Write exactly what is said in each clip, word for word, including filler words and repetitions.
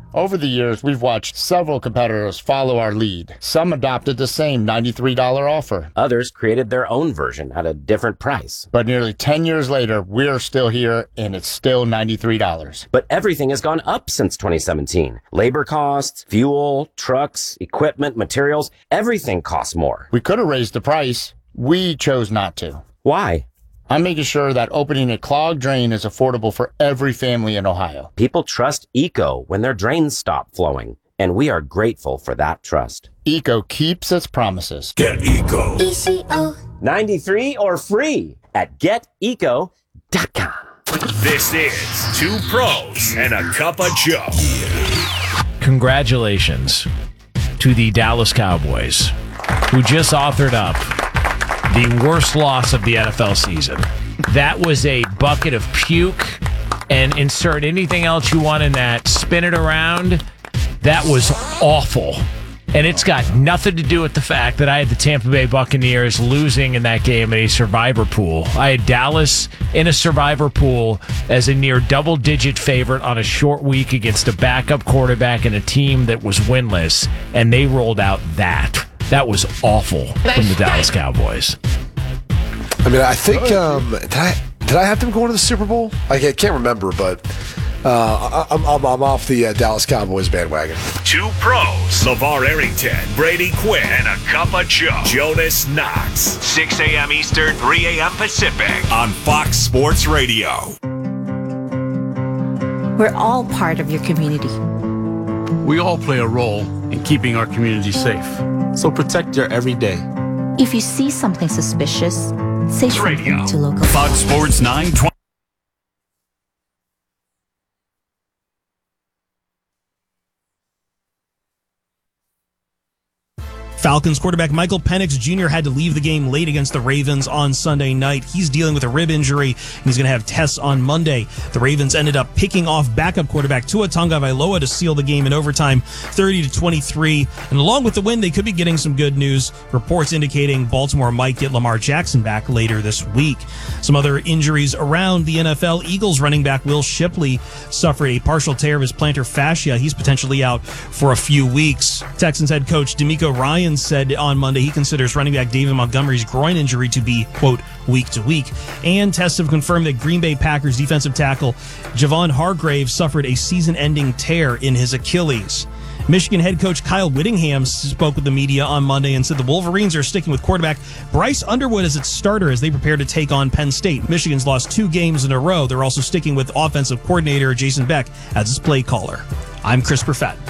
Over the years, we've watched several competitors follow our lead. Some adopted the same ninety-three dollars offer. Others created their own version at a different price. But nearly ten years later, we're still here, and it's still ninety-three dollars. But everything has gone up since twenty seventeen. Labor costs, fuel, trucks, equipment, materials, everything costs more. We could have raised the price. We chose not to. Why? I'm making sure that opening a clogged drain is affordable for every family in Ohio. People trust ECO when their drains stop flowing, and we are grateful for that trust. ECO keeps its promises. Get ECO. E C O. ninety-three or free at get eco dot com. This is Two Pros and a Cup of Joe. Congratulations to the Dallas Cowboys, who just authored up the worst loss of the N F L season. That was a bucket of puke, and insert anything else you want in that. Spin it around. That was awful. And it's got nothing to do with the fact that I had the Tampa Bay Buccaneers losing in that game in a survivor pool. I had Dallas in a survivor pool as a near double-digit favorite on a short week against a backup quarterback and a team that was winless, and they rolled out that. That was awful from the Dallas Cowboys. I mean, I think um, did I did I have them going to the Super Bowl? I can't, can't remember, but uh, I'm, I'm I'm off the uh, Dallas Cowboys bandwagon. Two Pros, LeVar Arrington, Brady Quinn, and a Cup of Joe. Jonas Knox, six a.m. Eastern, three a.m. Pacific on Fox Sports Radio. We're all part of your community. We all play a role in keeping our community safe. So protect your every day. If you see something suspicious, say something Radio. to local. Fox Sports nine twenty. Falcons quarterback Michael Penix Junior had to leave the game late against the Ravens on Sunday night. He's dealing with a rib injury, and he's going to have tests on Monday. The Ravens ended up picking off backup quarterback Tua Tagovailoa to seal the game in overtime, thirty to twenty-three. And along with the win, they could be getting some good news. Reports indicating Baltimore might get Lamar Jackson back later this week. Some other injuries around the N F L. Eagles running back Will Shipley suffered a partial tear of his plantar fascia. He's potentially out for a few weeks. Texans head coach DeMeco Ryans said on Monday he considers running back David Montgomery's groin injury to be, quote, week to week. And tests have confirmed that Green Bay Packers defensive tackle Javon Hargrave suffered a season-ending tear in his Achilles. Michigan head coach Kyle Whittingham spoke with the media on Monday and said the Wolverines are sticking with quarterback Bryce Underwood as its starter as they prepare to take on Penn State. Michigan's lost two games in a row. They're also sticking with offensive coordinator Jason Beck as its play caller. I'm Chris Perfett.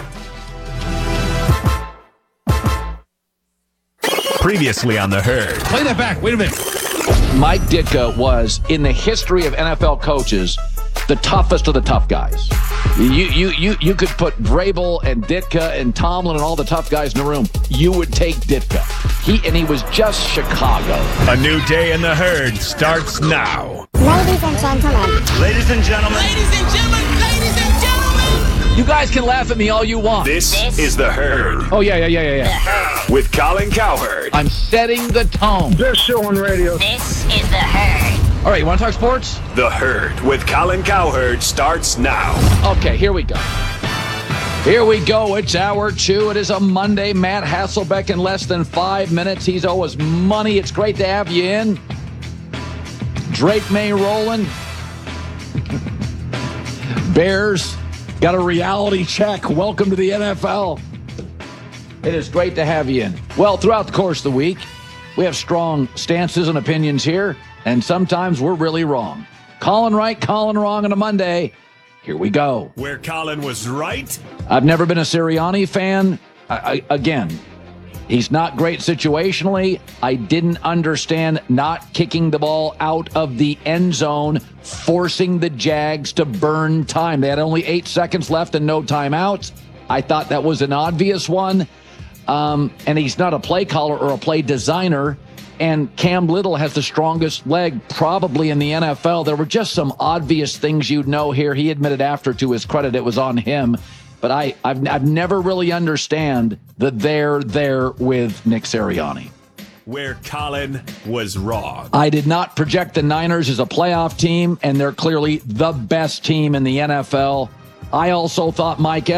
Previously on The Herd. Play that back. Wait a minute. Mike Ditka was, in the history of N F L coaches, the toughest of the tough guys. You you you you could put Vrabel and Ditka and Tomlin and all the tough guys in the room. You would take Ditka. He and he was just Chicago. A new day in The Herd starts now. Ladies and gentlemen. Ladies and gentlemen. Ladies and gentlemen. Ladies and gentlemen. You guys can laugh at me all you want. This, this is The Herd. Oh, yeah, yeah, yeah, yeah, yeah. With Colin Cowherd. I'm setting the tone. Best show on radio. This is The Herd. All right, you want to talk sports? The Herd with Colin Cowherd starts now. Okay, here we go. Here we go. It's hour two. It is a Monday. Matt Hasselbeck in less than five minutes. He's always money. It's great to have you in. Drake May rolling. Bears got a reality check. Welcome to the N F L. It is great to have you in. Well, throughout the course of the week, we have strong stances and opinions here, and sometimes we're really wrong. Colin right, Colin wrong on a Monday. Here we go. Where Colin was right. I've never been a Sirianni fan. I, I, again, he's not great situationally. I didn't understand not kicking the ball out of the end zone, forcing the Jags to burn time. They had only eight seconds left and no timeouts. I thought that was an obvious one. Um, and he's not a play caller or a play designer. And Cam Little has the strongest leg probably in the N F L. There were just some obvious things you'd know here. He admitted after, to his credit, it was on him. But I, I've, I've never really understand the there, there with Nick Sirianni. Where Colin was wrong. I did not project the Niners as a playoff team, and they're clearly the best team in the N F L. I also thought Mike